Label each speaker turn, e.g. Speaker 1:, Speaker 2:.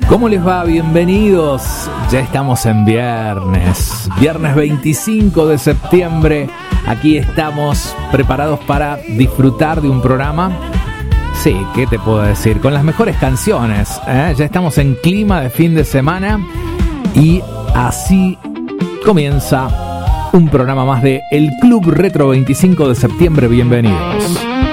Speaker 1: ¿Cómo les va? Bienvenidos. Ya estamos en viernes 25 de septiembre. Aquí estamos preparados para disfrutar de un programa. Sí, ¿qué te puedo decir? Con las mejores canciones, ¿eh? Ya estamos en clima de fin de semana y así comienza un programa más de El Club Retro 25 de septiembre. Bienvenidos.